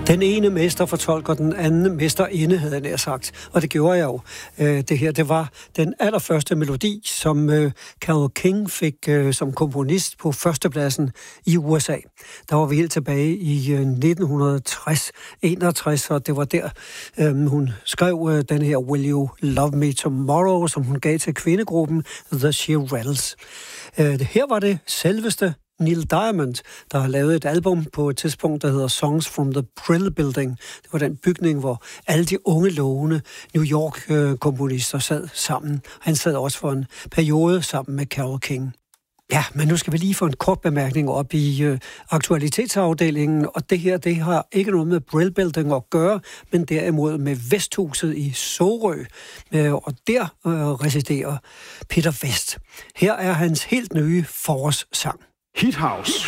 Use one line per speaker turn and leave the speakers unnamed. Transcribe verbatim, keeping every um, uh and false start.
Den ene mester fortolker den anden mesterinde, havde jeg nær sagt. Og det gjorde jeg jo. Det her, det var den allerførste melodi, som Carole King fik som komponist på førstepladsen i U S A. Der var vi helt tilbage i nitten tres enogtres, og det var der, hun skrev den her Will You Love Me Tomorrow, som hun gav til kvindegruppen The Shirelles. Her var det selveste Neil Diamond, der har lavet et album på et tidspunkt, der hedder Songs from the Brill Building. Det var den bygning, hvor alle de unge, lovende New York-komponister sad sammen. Han sad også for en periode sammen med Carole King. Ja, men nu skal vi lige få en kort bemærkning op i øh, aktualitetsafdelingen, og det her, det har ikke noget med Brill Building at gøre, men derimod med Vesthuset i Sorø, øh, og der øh, residerer Peter Vest. Her er hans helt nye forårssang.
Hit House.